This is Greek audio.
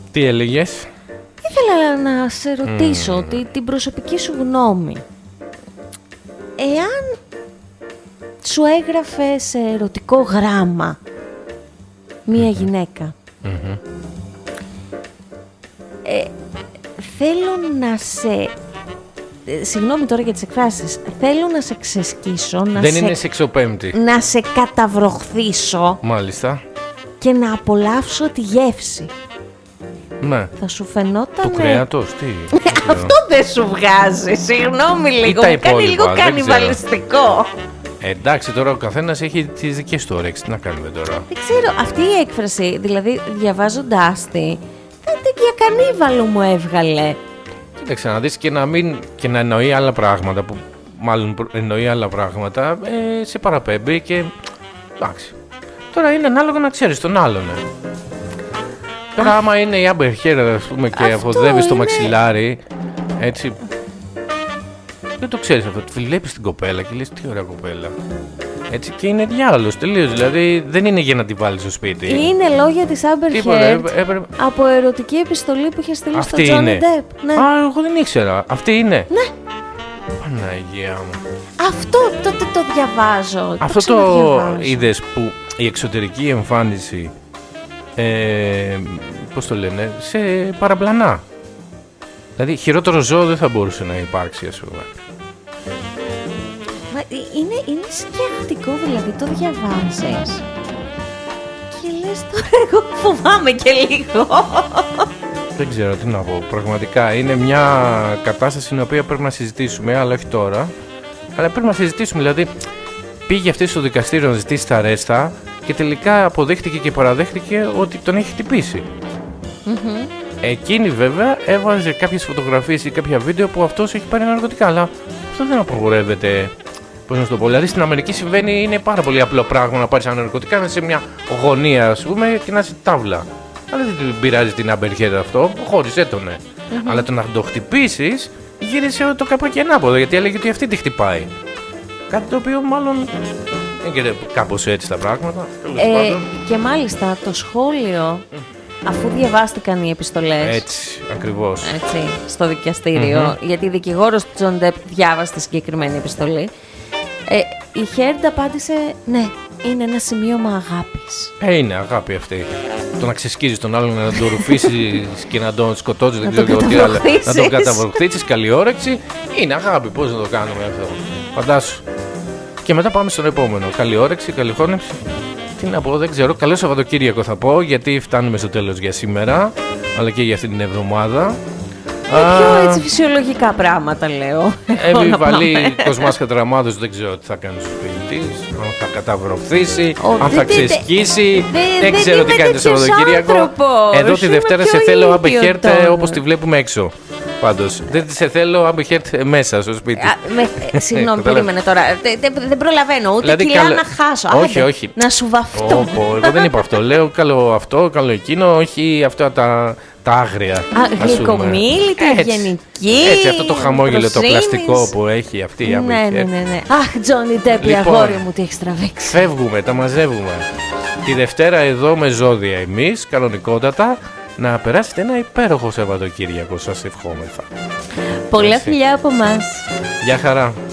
Τι έλεγες? Ήθελα να σε ρωτήσω την προσωπική σου γνώμη. Εάν σου έγραφε σε ερωτικό γράμμα μία γυναίκα, θέλω να σε... Συγγνώμη τώρα για τις εκφράσεις. Θέλω να σε ξεσκίσω. Δεν είναι σεξοπέμπτη. Να σε καταβροχθήσω. Μάλιστα. Και να απολαύσω τη γεύση. Ναι. Θα σου φαινόταν... Του κρέατος, τι? Αυτό δεν σου βγάζει. Συγγνώμη λίγο. Μου κάνει λίγο κανιβαλιστικό. Εντάξει, τώρα ο καθένας έχει τις δικές του όρεξεις. Τι να κάνουμε τώρα? Δεν ξέρω, αυτή η έκφραση, δηλαδή διαβάζοντάς τη, για κανίβαλο μου έβγαλε. Κοίταξε να δεις και να εννοεί άλλα πράγματα, που μάλλον εννοεί άλλα πράγματα, σε παραπέμπει και εντάξει. Τώρα είναι ανάλογα να ξέρεις τον άλλον. Τώρα άμα είναι η Amber Heard, ας πούμε, και αποδεύεις το μαξιλάρι, έτσι, δεν το ξέρεις αυτό. Τη βλέπεις την κοπέλα και λες τι ωραία κοπέλα. Έτσι, και είναι διάολος τελείως. Δηλαδή δεν είναι για να τη βάλεις στο σπίτι. Είναι λόγια της Amber Heard από ερωτική επιστολή που είχε στείλει στο Johnny Depp. Ναι. Α, εγώ δεν ήξερα. Αυτή είναι. Ναι. Παναγία μου. Αυτό το διαβάζω. Αυτό το είδες που η εξωτερική εμφάνιση, πώς το λένε, σε παραπλανά. Δηλαδή χειρότερο ζώο δεν θα μπορούσε να υπάρξει, ας πούμε. Είναι σκέφτικο, δηλαδή το διαβάζεις και λες τώρα εγώ φοβάμαι και λίγο. Δεν ξέρω τι να πω. Πραγματικά είναι μια κατάσταση στην οποία πρέπει να συζητήσουμε, αλλά όχι τώρα. Αλλά πρέπει να συζητήσουμε, δηλαδή πήγε αυτή στο δικαστήριο να ζητήσει τα ρέστα και τελικά αποδείχτηκε και παραδέχτηκε ότι τον έχει χτυπήσει. Εκείνη βέβαια έβαζε κάποιες φωτογραφίες ή κάποια βίντεο που αυτός έχει πάρει ναρκωτικά, αλλά αυτό δεν απαγορεύεται. Πώς να σου το πω, δηλαδή στην Αμερική συμβαίνει, είναι πάρα πολύ απλό πράγμα να πάρεις ναρκωτικά, να είσαι σε μια γωνία, ας πούμε, και να είσαι τάβλα. Αλλά δεν την πειράζει την Amber Heard αυτό, χώρισε τον. Αλλά το να το χτυπήσεις γύρισε το καπάκι ανάποδο, γιατί έλεγε ότι αυτή τη χτυπάει. Κάτι το οποίο μάλλον είναι κάπως έτσι τα πράγματα. Και μάλιστα το σχόλιο, αφού διαβάστηκαν οι επιστολές. Έτσι, ακριβώς. Έτσι, στο δικαστήριο, γιατί η δικηγόρος του John Depp διάβασε τη συγκεκριμένη επιστολή. Η Heard απάντησε, ναι, είναι ένα σημείωμα αγάπης. Είναι αγάπη αυτή. Το να ξεσκίζεις τον άλλον, να τον ρουφήσεις και να τον σκοτώσεις, δεν ξέρω τι άλλο. Να τον καταβροχθήσεις, καλή όρεξη. Είναι αγάπη, πώς να το κάνουμε αυτό. Φαντάσου. Και μετά πάμε στον επόμενο. Καλή όρεξη, καλή χώνευση. Τι να πω, δεν ξέρω. Καλό Σαββατοκύριακο θα πω, γιατί φτάνουμε στο τέλος για σήμερα, αλλά και για αυτή την εβδομάδα. Πιο έτσι φυσιολογικά πράγματα λέω. Επιβαλή Κοσμάς Κατραμάδος, δεν ξέρω τι θα κάνει στο σπίτι της, αν θα καταβροχθήσει, αν θα ξεσκίσει, δεν ξέρω τι κάνει το Σαββατοκύριακο. Εδώ τη Δευτέρα σε θέλω Amber Heard όπως τη βλέπουμε έξω. Πάντως, δεν σε θέλω Amber Heard μέσα στο σπίτι. Συγγνώμη, περίμενε τώρα. Δεν προλαβαίνω ούτε κιλά να χάσω. Όχι, όχι. Να σου βαφτώ. Εγώ δεν είπα αυτό. Λέω καλό αυτό, καλό εκείνο, όχι αυτά τα άγρια. Γλυκομίλητη, ευγενική. Έτσι, αυτό το χαμόγελο, το πλαστικό που έχει αυτή η Amber Heard. Ναι. Αχ, Johnny Depp, αγόρι μου, τι έχει τραβήξει. Φεύγουμε, τα μαζεύουμε. Τη Δευτέρα εδώ με ζώδια εμείς, κανονικότατα. Να περάσετε ένα υπέροχο Σαββατοκύριακο, σας ευχόμεθα. Πολλά φιλιά από μας. Γεια χαρά.